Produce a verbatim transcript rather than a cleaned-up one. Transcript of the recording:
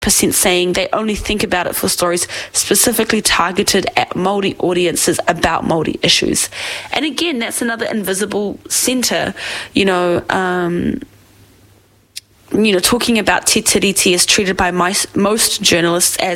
percent saying they only think about it for stories specifically targeted at Māori audiences about Māori issues. And again, that's another invisible centre, you know, um, you know, talking about Te Tiriti is treated by my, most journalists as